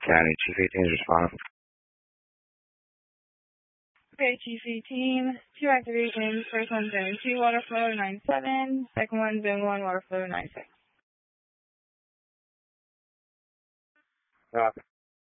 County, Chief 18 is responding. Okay, Chief 18, 2 activations. First one zone 2 water flow 97, second one zone 1 water flow 96. Copy.